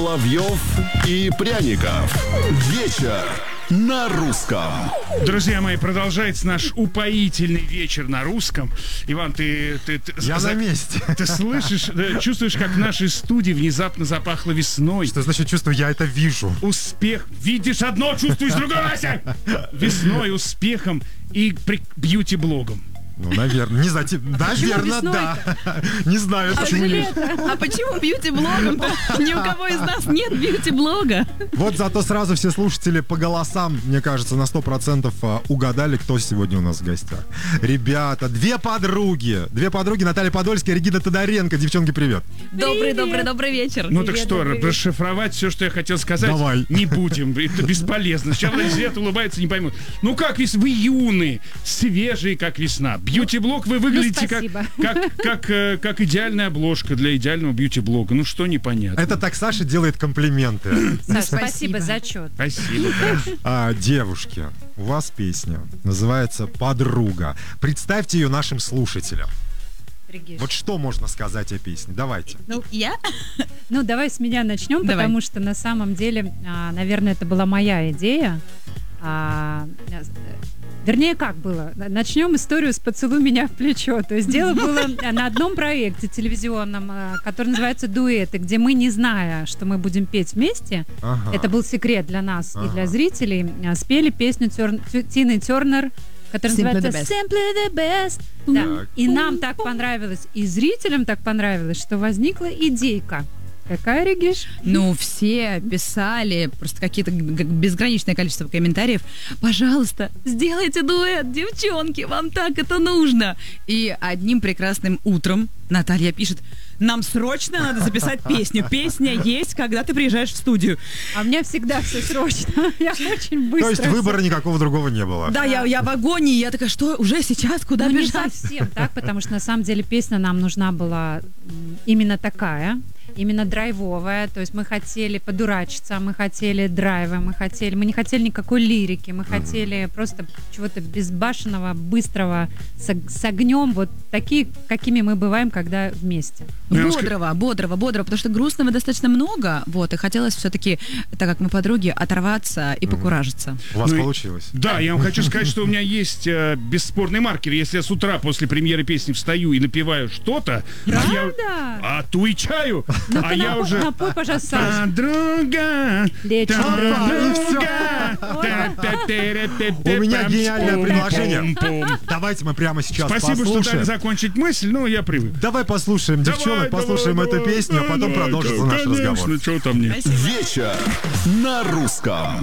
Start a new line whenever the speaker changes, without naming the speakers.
Соловьев и Пряников. Вечер на русском.
Друзья мои, продолжается наш упоительный вечер на русском. Иван, ты
Я на месте.
Ты слышишь, чувствуешь, как в нашей студии внезапно запахло весной.
Что значит чувствую? Я это вижу.
Успех. Видишь одно, чувствуешь другое, Вася. Весной, успехом и бьюти-блогом.
Ну, наверное. Не знаю, наверное, да. Не знаю, почему нет.
А почему бьюти-блогом-то? Ни у кого из нас нет бьюти-блога.
Вот зато сразу все слушатели по голосам, мне кажется, на 100% угадали, кто сегодня у нас в гостях. Ребята, две подруги, Наталья Подольская и Регина Тодоренко. Девчонки, привет.
Добрый вечер.
Ну так что, расшифровать все, что я хотел сказать,
давай.
Не будем. Это бесполезно. Сначала Лизет улыбается, не поймут. Ну как вы юные, свежие, как весна. Бьюти-блог, вы выглядите как идеальная обложка для идеального бьюти-блога. Ну что непонятно.
Это так Саша делает комплименты.
Саш, спасибо за отчет.
Спасибо.
Девушки, у вас песня называется «Подруга». Представьте ее нашим слушателям. Вот что можно сказать о песне? Давайте.
Ну, давай с меня начнем,
Давай.
потому что на самом деле, наверное, это была моя идея. Вернее, как было? Начнем историю с «Поцелуй меня в плечо». То есть дело было на одном проекте телевизионном, который называется «Дуэты», где мы, не зная, что мы будем петь вместе, это был секрет для нас и для зрителей, спели песню Тины Тернер, которая называется «Simply the Best». Да. И нам так понравилось, и зрителям так понравилось, что возникла идейка. Какая, Региш?
Ну, все писали просто какие-то безграничное количество комментариев. Пожалуйста, сделайте дуэт, девчонки, вам так это нужно. И одним прекрасным утром Наталья пишет: нам срочно надо записать песню. Песня есть, когда ты приезжаешь в студию.
А у меня всегда все срочно. Я очень быстро.
То есть выбора никакого другого не было.
Да, я в агонии. Я такая, что, уже сейчас? Куда
Ну, не
бежать?
совсем так, потому что на самом деле песня нам нужна была именно такая, именно драйвовая. То есть мы хотели подурачиться, мы хотели драйва, мы не хотели никакой лирики, мы хотели просто чего-то безбашенного, быстрого, с огнем, вот такие, какими мы бываем, когда вместе.
Бодрого, потому что грустного достаточно много, вот, и хотелось все-таки, так как мы подруги, оторваться и покуражиться.
У вас получилось.
Да, я вам хочу сказать, что у меня есть бесспорный маркер. Если я с утра после премьеры песни встаю и напеваю что-то,
Правда?
отвечаю,
Ну-ка,
я уже...
напой, пожалуйста, Саш.
Подруга,
У меня гениальное предложение. Давайте мы прямо сейчас
Спасибо,
послушаем.
что дали закончить мысль, но я привык.
Давай послушаем девчонок, послушаем эту песню, а потом продолжится наш разговор.
Что там мне?
Вечер на русском.